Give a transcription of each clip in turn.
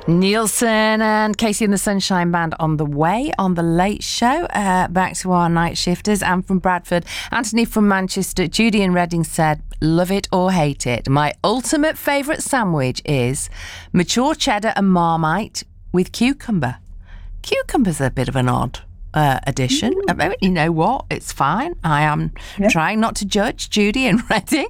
Nielsen and Casey and the Sunshine Band on the way on The Late Show. Back to our night shifters. Anne from Bradford, Anthony from Manchester, Judy in Reading said, love it or hate it. My ultimate favourite sandwich is mature cheddar and Marmite with cucumber. Cucumber's a bit of an odd addition. You know what? It's fine. I am trying not to judge Judy in Reading.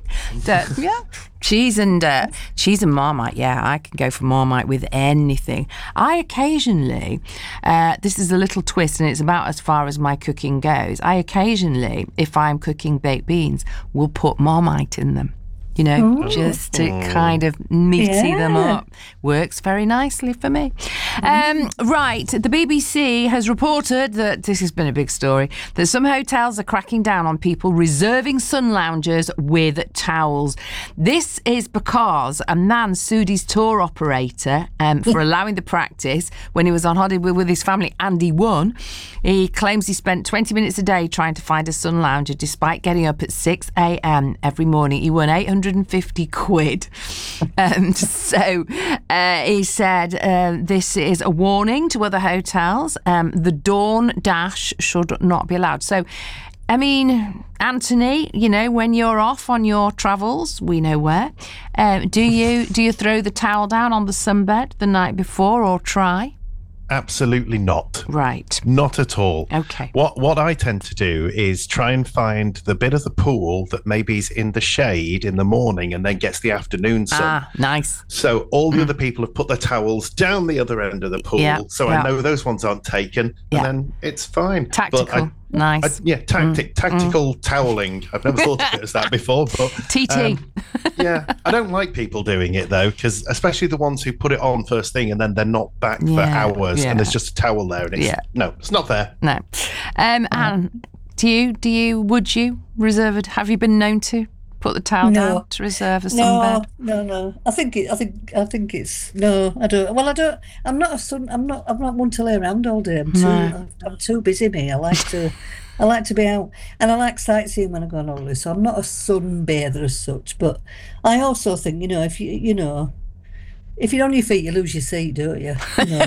Cheese and Marmite. Yeah, I can go for Marmite with anything. I occasionally, this is a little twist, and it's about as far as my cooking goes. I occasionally, if I'm cooking baked beans, will put Marmite in them. You know, just to kind of meaty them up. Works very nicely for me. Right, the BBC has reported that, this has been a big story, that some hotels are cracking down on people reserving sun loungers with towels. This is because a man sued his tour operator for allowing the practice when he was on holiday with his family, and he won. He claims he spent 20 minutes a day trying to find a sun lounger despite getting up at 6 a.m. every morning. He won 850 quid. So he said this is a warning to other hotels. The Dawn Dash should not be allowed. So, I mean, Anthony, you know, when you're off on your travels, we know where, do you throw the towel down on the sunbed the night before or try? Absolutely not. Right. Not at all. Okay. What I tend to do is try and find the bit of the pool that maybe is in the shade in the morning and then gets the afternoon sun. Ah, nice. So all the other people have put their towels down the other end of the pool, I know those ones aren't taken, and then it's fine. Tactical. Nice. Tactical toweling. I've never thought of it as that before, but TT. I don't like people doing it though, because especially the ones who put it on first thing and then they're not back for hours, and there's just a towel there, and it's no, it's not there. No. Anne, would you reserve it? Have you been known to put the towel down to reserve a sunbed? No. I think it's no. I don't. Well, I don't. I'm not one to lay around all day. I'm too busy. Me. I like to be out, and I like sightseeing when I go on holiday. So I'm not a sunbather as such. But I also think, you know, if you're on your feet, you lose your seat, don't you?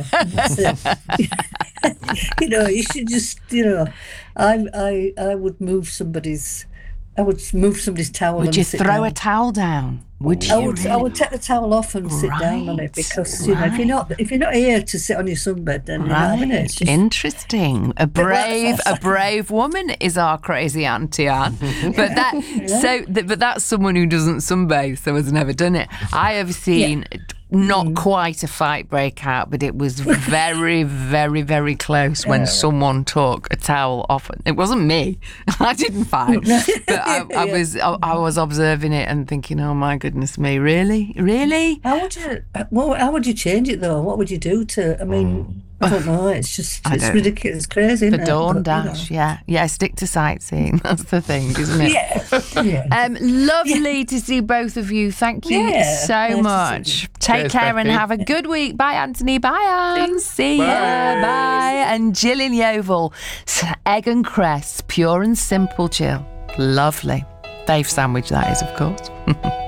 You know, you should just, you know, I would move somebody's. towel. Would you throw a towel down? Would you? I would take the towel off and sit down on it, because you know, if you're not here to sit on your sunbed, then you're not having it. It's just... Interesting. A brave woman is our crazy Auntie Anne. But but that's someone who doesn't sunbathe, so has never done it. I have seen. Not quite a fight break out, but it was very, very, very close when someone took a towel off. It wasn't me. I didn't fight. But I was observing it and thinking, oh my goodness me, really? How would you change it though? What would you do to, I mean... I don't know. It's ridiculous. It's crazy. The Dawn Dash, stick to sightseeing. That's the thing, isn't it? Lovely to see both of you. Thank you so much. Take care and have a good week. Bye, Anthony. Bye, Anne. See ya. Bye. And Jill in Yeovil, egg and cress, pure and simple, Jill. Lovely. Fave sandwich, that is, of course.